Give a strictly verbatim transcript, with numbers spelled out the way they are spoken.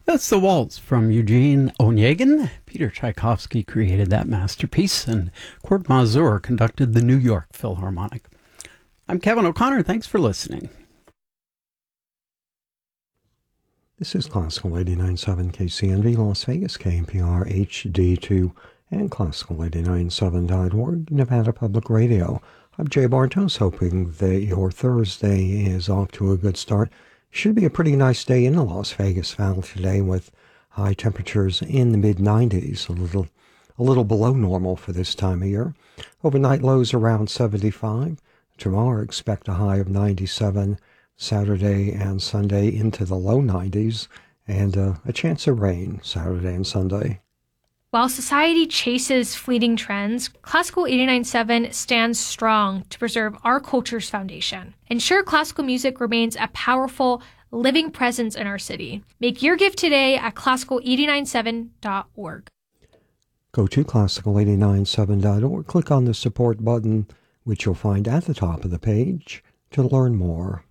That's the waltz from Eugene Onegin. Peter Tchaikovsky created that masterpiece, and Kurt Mazur conducted the New York Philharmonic. I'm Kevin O'Connor. Thanks for listening. This is Classical eighty-nine point seven K C N V Las Vegas, K N P R H D two, and Classical eighty-nine point seven dot org, Nevada Public Radio. I'm Jay Bartos, hoping that your Thursday is off to a good start. Should be a pretty nice day in the Las Vegas Valley today with high temperatures in the mid nineties, a little a little below normal for this time of year. Overnight lows around seventy-five. Tomorrow expect a high of ninety-seven. Saturday and Sunday into the low nineties, and uh, a chance of rain Saturday and Sunday. While society chases fleeting trends, Classical eighty-nine point seven stands strong to preserve our culture's foundation. Ensure classical music remains a powerful, living presence in our city. Make your gift today at classical eighty-nine point seven dot org. Go to classical eighty-nine point seven dot org, click on the support button, which you'll find at the top of the page, to learn more.